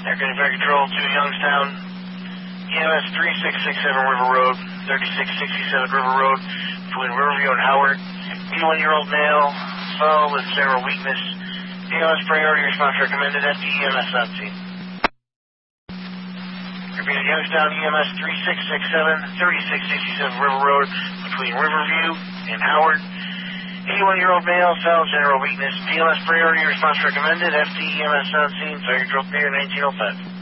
Aircraft Fire Control to Youngstown, EMS 3667 River Road, 3667 River Road, between Riverview and Howard. 81-year-old male, fell with general weakness. EMS priority response recommended. FDEMS on scene. Repeat, Youngstown, EMS 3667, 3667 River Road, between Riverview and Howard. 81-year-old male, fell, general weakness. PLS priority response recommended. FDEMS on scene. Fire Control Pier 1905.